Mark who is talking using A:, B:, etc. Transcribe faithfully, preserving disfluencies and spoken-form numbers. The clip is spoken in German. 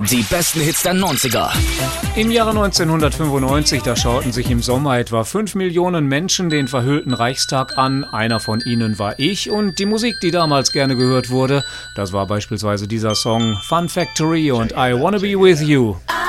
A: Die besten Hits der neunziger.
B: Im Jahre neunzehnhundertfünfundneunzig, da schauten sich im Sommer etwa fünf Millionen Menschen den verhüllten Reichstag an. Einer von ihnen war ich, und die Musik, die damals gerne gehört wurde, das war beispielsweise dieser Song Fun Factory und I Wanna Be With You.